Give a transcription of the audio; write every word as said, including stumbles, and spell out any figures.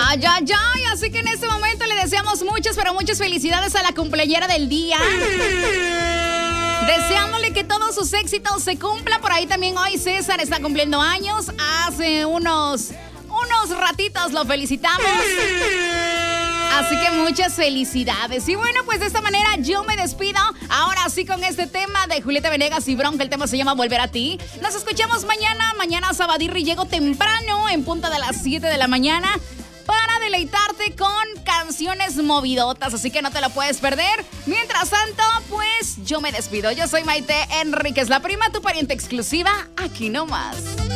Ay, ay, ay, así que en este momento le deseamos muchas, pero muchas felicidades a la cumpleañera del día. Deseándole que todos sus éxitos se cumplan. Por ahí también hoy César está cumpliendo años. Hace unos, unos ratitos lo felicitamos. Así que muchas felicidades. Y bueno, pues de esta manera yo me despido. Ahora sí con este tema de Julieta Venegas y Bronca. El tema se llama Volver a ti. Nos escuchamos mañana. Mañana Sabadirri llego temprano en punta de las siete de la mañana para deleitarte con canciones movidotas. Así que no te lo puedes perder. Mientras tanto, pues yo me despido. Yo soy Maite Enríquez, la prima, tu pariente exclusiva. Aquí nomás.